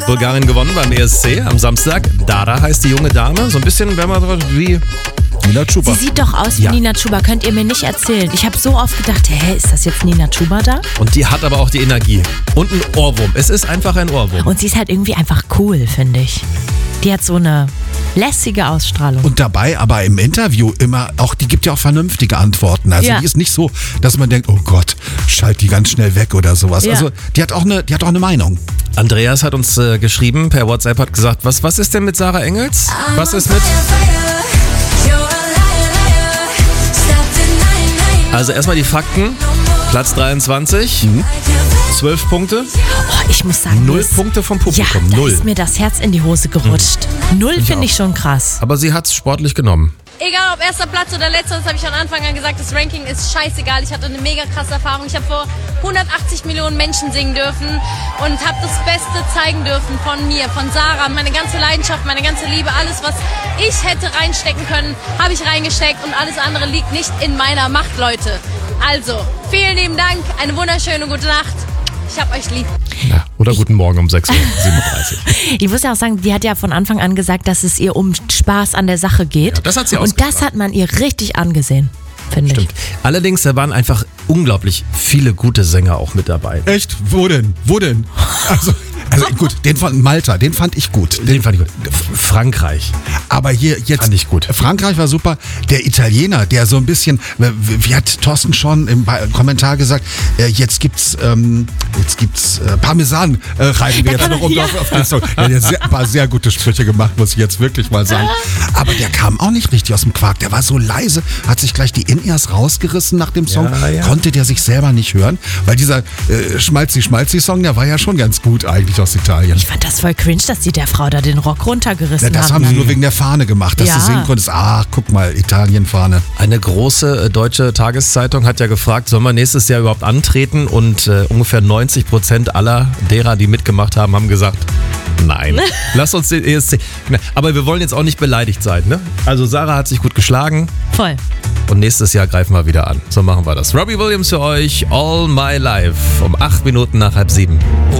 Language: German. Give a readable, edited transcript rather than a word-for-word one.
Bulgarien gewonnen beim ESC am Samstag. Dada heißt die junge Dame. So ein bisschen, wenn man wie Nina Chuba. Sie sieht doch aus wie Nina Chuba, könnt ihr mir nicht erzählen. Ich habe so oft gedacht, ist das jetzt Nina Chuba da? Und die hat aber auch die Energie. Und ein Ohrwurm. Es ist einfach ein Ohrwurm. Und sie ist halt irgendwie einfach cool, finde ich. Die hat so eine lässige Ausstrahlung. Und dabei aber im Interview immer auch, die gibt ja auch vernünftige Antworten. Also die ist nicht so, dass man denkt, oh Gott, schalt die ganz schnell weg oder sowas. Ja. Also die hat auch eine Meinung. Andreas hat uns geschrieben, per WhatsApp hat gesagt, was ist denn mit Sarah Engels? Was ist mit... Also erstmal die Fakten. Platz 23, 12 Punkte. Oh, ich muss sagen, 0 Punkte vom Publikum. Da 0. ist mir das Herz in die Hose gerutscht. 0 finde ich schon krass. Aber sie hat es sportlich genommen. Egal ob erster Platz oder letzter, das habe ich von Anfang an gesagt, das Ranking ist scheißegal. Ich hatte eine mega krasse Erfahrung. Ich habe vor 180 Millionen Menschen singen dürfen und habe das Beste zeigen dürfen von mir, von Sarah. Meine ganze Leidenschaft, meine ganze Liebe, alles, was ich hätte reinstecken können, habe ich reingesteckt und alles andere liegt nicht in meiner Macht, Leute. Also, vielen lieben Dank, eine wunderschöne gute Nacht. Ich hab euch lieb. Ja, oder guten Morgen um 6:37 Uhr. Ich muss ja auch sagen, die hat ja von Anfang an gesagt, dass es ihr um Spaß an der Sache geht. Ja, das hat sie und das hat man ihr richtig angesehen, finde ich. Allerdings, da waren einfach unglaublich viele gute Sänger auch mit dabei. Echt? Wo denn? Also gut, den von Malta, den fand ich gut. Den fand ich gut. Frankreich. Aber hier jetzt. Fand ich gut. Frankreich war super. Der Italiener, der so ein bisschen, wie hat Thorsten schon im Kommentar gesagt, jetzt gibt's Parmesan reiben wir jetzt noch auf den Song. Der hat ein paar sehr gute Sprüche gemacht, muss ich jetzt wirklich mal sagen. Aber der kam auch nicht richtig aus dem Quark. Der war so leise, hat sich gleich die In-Ears rausgerissen nach dem Song. Ja. Konnte der sich selber nicht hören, weil dieser Schmalzi-Schmalzi-Song, der war ja schon ganz gut eigentlich aus Italien. Ich fand das voll cringe, dass die der Frau da den Rock runtergerissen haben. Das haben sie nur wegen der Fahne gemacht, dass du singen konntest. Ach, guck mal, Italien-Fahne. Eine große deutsche Tageszeitung hat ja gefragt, sollen wir nächstes Jahr überhaupt antreten? Und ungefähr 90% aller derer, die mitgemacht haben, haben gesagt, nein. Lass uns den ESC. Aber wir wollen jetzt auch nicht beleidigt sein, ne? Also Sarah hat sich gut geschlagen. Voll. Und nächstes Jahr greifen wir wieder an. So machen wir das. Robbie Williams für euch, All My Life. Um 8 Minuten nach 6:30.